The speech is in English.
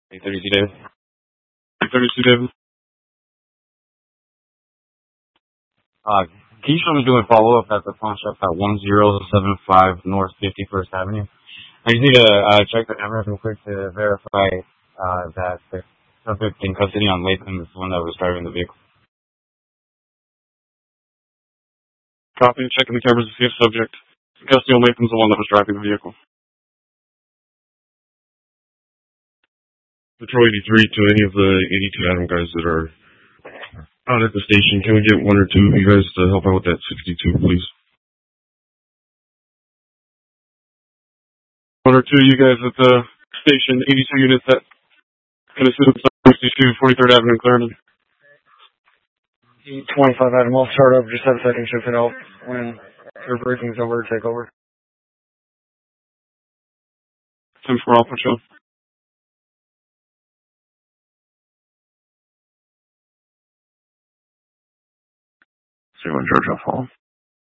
832 David. 832 David. Keisha was doing follow-up at the pawn shop at 1075 North 51st Avenue. I just need to check the cameras real quick to verify that the subject in custody on Latham is the one that was driving the vehicle. Copy. Checking the cameras to see if subject in custody on Latham is the one that was driving the vehicle. Patrol 83 to any of the 82 Adam guys that are out at the station. Can we get one or two of you guys to help out with that 62, please? One or two of you guys at the station, 82 units that can assist with 62, 43rd Avenue, Clarendon. 25 Adam, I'll start up. Just have a second shift it out. When your briefing's over, take over. 10-4 Alpha Show. 01 Georgia Fall.